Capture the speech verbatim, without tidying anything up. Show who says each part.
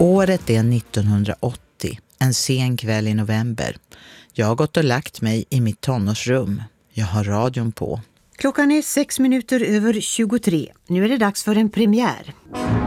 Speaker 1: Året är nittonhundraåttio, en sen kväll i november. Jag har gått och lagt mig i mitt tonårsrum. Jag har radion på.
Speaker 2: Klockan är sex minuter över tjugotre. Nu är det dags för en premiär.